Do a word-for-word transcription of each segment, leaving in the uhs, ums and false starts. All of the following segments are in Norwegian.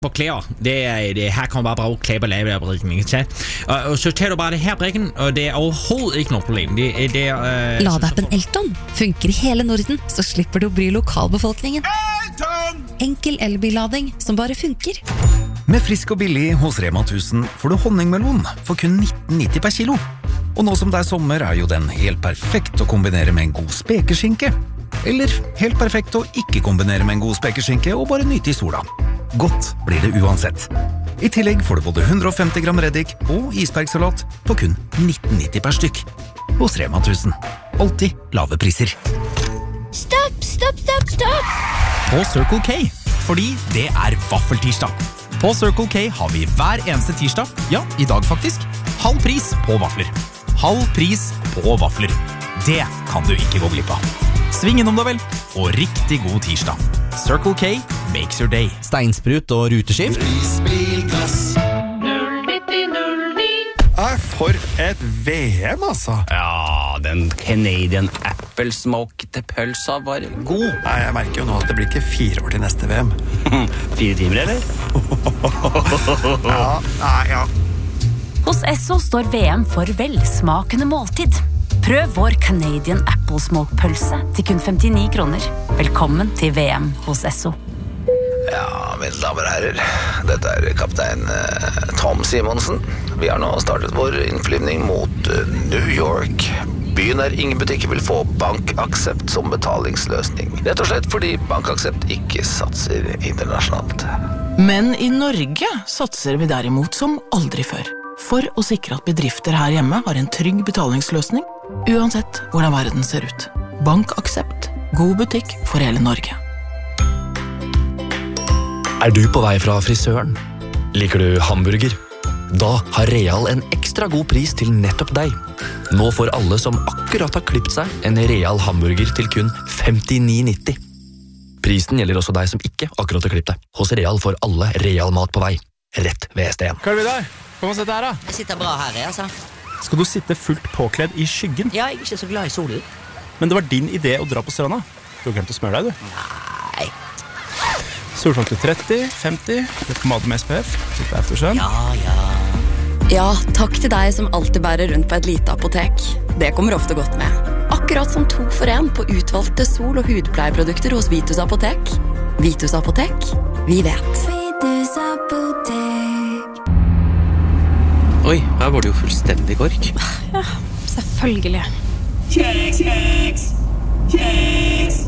på klæder, det er, det, her kan man bare bruge klæder på lavebrikken, ikke sant? Og, og så tager du bare det her brikken, og det er overhovedet ikke noe problem. Det, det er, øh, Ladeappen Elton funker i hele Norden, så slipper du å bry lokalbefolkningen. Elton! Enkel elbillading som bare funker. Med frisk og billig hos Rema tusen får du honningmelon for kun nitten nitti per kilo. Og nå som det er sommer er jo den helt perfekt å kombinere med en god spekeskinke. Eller helt perfekt å ikke kombinere med en god spekeskinke og bare nyte i sola. Godt blir det uansett. I tillegg får du både hundre og femti gram reddik og isbergsalat på kun nitten nitti per stykk. Hos Rema tusen. Alltid lave priser. Stopp, stopp, stopp, stopp! På Circle K, fordi det er vaffeltirsdag. På Circle K har vi hver eneste tirsdag, ja, i dag faktisk, halv pris på vafler. Halv pris på vafler. Det kan du ikke gå glipp av. Sving innom da vel, og riktig god tirsdag. Circle K makes your day. Steinsprut og ruteskift. Nei, for et V M, altså. Ja, den Canadian Apple smokte pølsa var god. Nei, jeg merker jo nå at det blir ikke fire år til neste V M. Fire timer, eller? Ja, nei, ja. Hos Esso står V M for velsmakende måltid. Prøv vår Canadian Apple Smoke pølse til kun femtini kroner. Velkommen til V M hos Esso. Ja, mine damer og herrer, dette er kaptein eh, Tom Simonsen. Vi har nå startet vår innflyvning mot eh, New York. Byen der ingen butikker vil få BankAxept som betalingsløsning. Rett og slett fordi BankAxept ikke satser internasjonalt. Men i Norge satser vi derimot som aldri før. For å sikre at bedrifter her hjemme har en trygg betalingsløsning, uansett hvordan verden ser ut. BankAxept. God butikk for hele Norge. Er du på vei fra frisøren? Liker du hamburger? Da har Real en ekstra god pris til nettopp deg. Nå får alle som akkurat har klippet seg en Real hamburger til kun femtini nitti. Prisen gjelder også deg som ikke akkurat har klippet deg. Hos Real får alle Real mat på vei. Rett ved S D en. Hva er det der? Kom og sett her da. Jeg sitter bra her, altså. Skal du sitte fullt påkledd i skyggen? Ja, jeg er ikke så glad i solen. Men det var din idé å dra på stranda. Du har glemt å smøre deg, du. Nei. Solfaktor tretti, femti, pomade med S P F, sitte eftersøn. Ja, ja. Ja, takk til deg som alltid bærer rundt på et lite apotek. Det kommer ofte godt med. Akkurat som to for en på utvalgte sol- og hudpleieprodukter hos Vitus Apotek. Vitus Apotek, vi vet. Vitus Apotek. Oi, her var det jo fullstendig kork. Ja, selvfølgelig. Kjeks, kjeks, kjeks.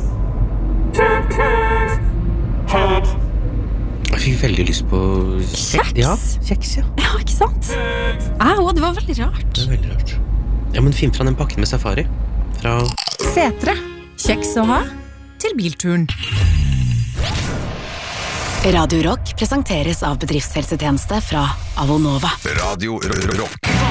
Jeg fikk veldig lyst på Kjeks? Ja, kjeks, ja. Ja, ikke sant? Au, det var veldig rart. Det er veldig rart. Ja, men finn fra den pakken med safari. Fra Setre. Kjeks å ha til bilturen. Radio Rock presenteres av bedriftshelsetjeneste fra Avonova. Radio Rock.